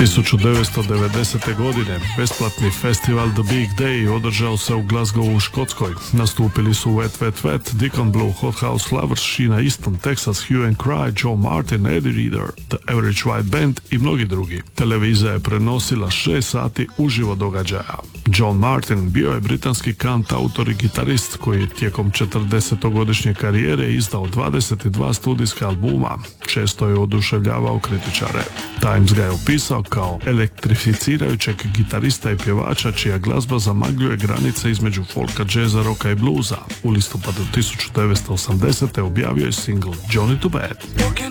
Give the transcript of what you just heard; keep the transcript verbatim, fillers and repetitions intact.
tisuću devetsto devedesete. godine besplatni festival The Big Day održao se u Glasgowu u Škotskoj. Nastupili su Wet Wet Wet, Deacon Blue, Hot House Lovers, Sheena Easton, Texas, Hue and Cry, Joe Martin, Eddie Reader, The Average White Band i mnogi drugi. Televizija je prenosila šest sati uživo događaja. John Martin bio je britanski kantautor i gitarist koji je tijekom četrdesetogodišnje karijere izdao dvadeset dva studijska albuma. Često je oduševljavao kritičare. Times ga je opisao kao elektrificirajućeg gitarista i pjevača čija glazba zamagljuje granice između folka, džeza, roka i bluza. U listopadu tisuću devetsto osamdesete. objavio je singl Johnny to Bad.